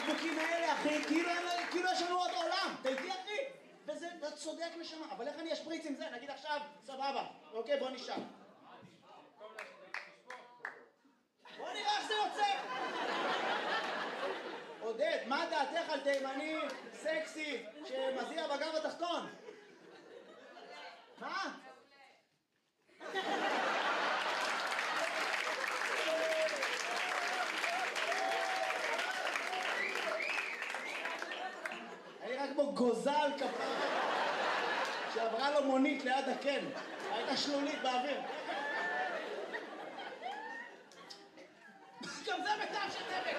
הבקבוקים האלה, אחי, כאילו יש לנו עוד עולם. אתה איתי, אחי? וזה, אתה צודק נשמה. אבל איך אני אשפריץ עם זה? נגיד עכשיו, סבבה. אוקיי, בוא נשאר. בוא נראה איך זה יוצא. עודד, מה דעתך על תימני סקסי שמזיע בגב התחתון? מה? אני רק כמו גוזל כפרה שעברה לו מונית ליד הקן. הייתה שלולית באוויר. גם זה בטעם של דבק.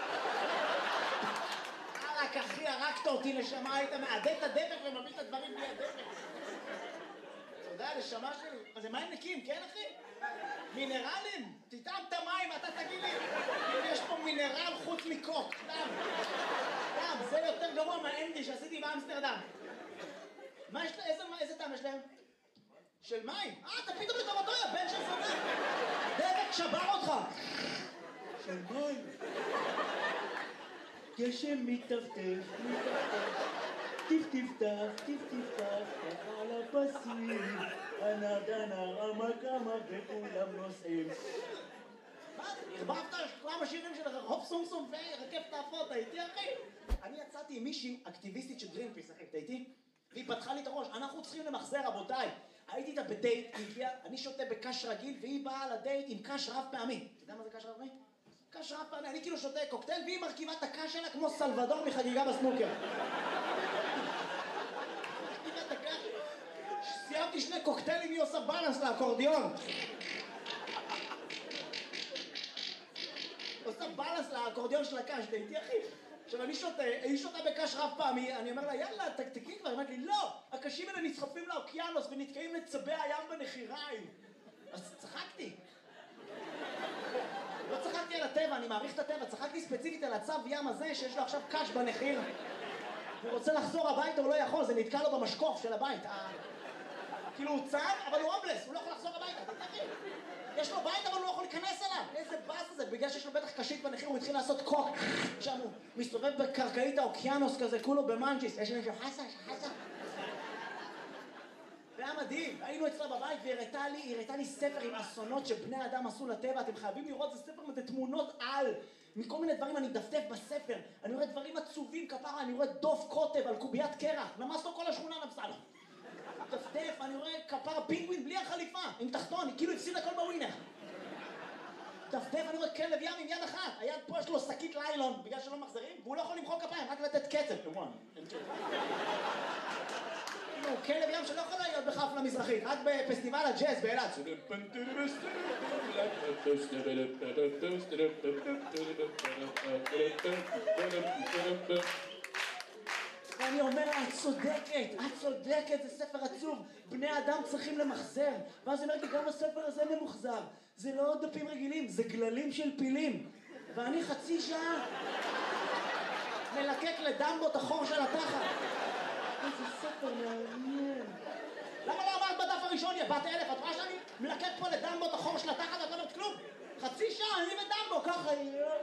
רק אחי, הרגת אותי נשמה, היית מעדד את הדבק ומביא את הדברים בלי הדבק. אתה יודע, נשמה שלי, אז זה מים נקים, כן אחי? מינרלים? תטעם את המים, אתה תגיד לי אם יש פה מינרל חוץ מקוק, טעם. זה יותר גרוע מהאנדי שעשיתי באמסטרדם. מה יש להם? איזה טעם יש להם? של מים? אתה פתאום לטובתו, יא בן של זונה. דבק שבר אותך. של מים. גשם מטפטף, טיפ-טיפטף, ככה על הפסים, הנר, המקמה וכולם נוסעים. מה? הרבבת כמה שירים של רחוב סום ורכב תעפות, הייתי אחי? אני יצאתי עם מישהי אקטיביסטית של גרינפיס, אחי, הייתי? והיא פתחה לי את הראש, אנחנו צריכים למחזר רבותיי. הייתי איתה בדייט, היא הגיעה, אני שותה בקש רגיל, והיא באה לדייט עם קש רב פעמי. אתה יודע מה זה קש רב פעמי? קש רב פעמי, אני כאילו שותה קוקטייל, והיא מרכיבה את הקש שלה כמו סלבדור מחגיגה בסנוקר. סיימתי 2 קוקטיילים, היא עושה בלנס לאקורדיון. עושה בלנס לאקורדיון של הקש, דייטי אחי. עכשיו אני שותה, היא שותה בקש רב פעמי, אני אומר לה יאללה תקתקי כבר, היא אומרת לי לא, הקשים האלה נסחפים לאוקיינוס ונתקעים לצבי הים בנחיריים. אז צחקתי. לא צחקתי על הטבע, אני מעריך את הטבע, צחקתי ספציפית על הצב ים הזה שיש לו עכשיו קש בנחיר. הוא רוצה לחזור הביתה, הוא לא יכול, זה נתקע לו במשקוף של הבית. כאילו הוא צב, אבל הוא הומלס, הוא לא יכול לחזור הביתה, אתה תבין? יש לו בית אבל הוא לא יכול להיכנס אליו. איזה באס זה, בגלל שיש לו בטח קשית בנחיר, הוא התחיל לעשות קוק. שם הוא מסתובב בקרקעית האוקיינוס כזה, כולו במנג'יס. יש לי חסה. זה היה מדהים, היינו אצלה בבית והיא הראתה לי ספר עם אסונות שבני אדם עשו לטבע, אתם חייבים לראות, זה ספר עם תמונות על, מכל מיני דברים אני דפדף בספר, אני רואה דברים עצובים כפרה, אני רואה דוף קוטב על קוביית קרח, נמס לו כל השכונה נמסה לו. דפדף, אני רואה כפרה פינגווין בלי החליפה, עם תחתון, היא כאילו הפסיד הכל בווינר. דפדף, אני רואה כלב ים עם יד אחת, היד פה יש לו שקית ליילון, בגלל שלא מחזרים, והוא לא יכול למחוא כפיים, רק לתת קצב. הוא כלב ים שלא יכול להיות בחפלה מזרחית, רק בפסטיבל הג'אז באילת. ואני אומר לה, את צודקת, זה ספר עצוב, בני אדם צריכים למחזר. ואז אני אומר לי, גם הספר הזה ממוחזר, זה לא דפים רגילים, זה גללים של פילים. ואני חצי שעה מלקק לדמבו את החור של התחת. איזה ספר מעניין. למה לא אמרת בדף הראשון, יא בת אלף, את רואה שאני מלקק פה לדמבו את החור של התחת, את לא אומרת כלום? חצי שעה, אני ודמבו, ככה.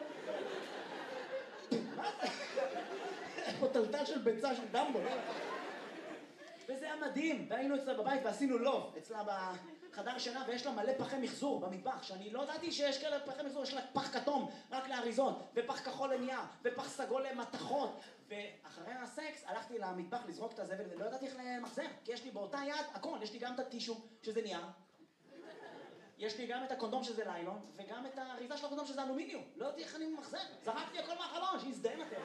מה זה? פה טלטל של ביצה של דמבו. וזה היה מדהים, והיינו אצלה בבית ועשינו לוב, אצלה בחדר שינה, ויש לה מלא פחי מחזור במטבח, שאני לא ידעתי שיש כאלה פחי מחזור, יש לה פח כתום רק לאריזות, ופח כחול לנייר, ופח סגול למתכות, ואחרי הסקס הלכתי למטבח לזרוק את הזבל, ולא ידעתי איך למחזר, כי יש לי באותה יד הכל, יש לי גם את הטישו שזה נייר, יש לי גם את הקונדום שזה ליילון, וגם את האריזה של הקונדום שזה אלומיניום, לא ידעתי איך אני מחזר, זרקתי הכל מהחלון, שיזדהם אתם.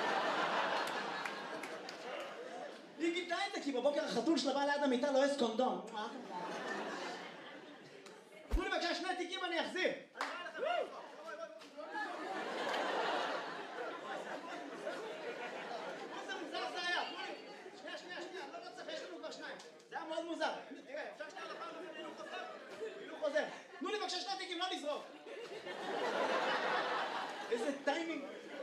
היא גיתה את זה, כי בבוקר החתול שלה בא ליד המיטה לא יש קונדום. תנו לי בבקשה 2 תיקים אני אחזיר. אני בא לכם. איזה מוזר זה היה. שנייה, לא צריך, יש לנו כבר 2. זה היה מאוד מוזר. תראה, אפשר שנייה לפעם, הילוך חוזר. תנו לי בבקשה 2 תיקים, לא לזרוק. איזה טיימינג.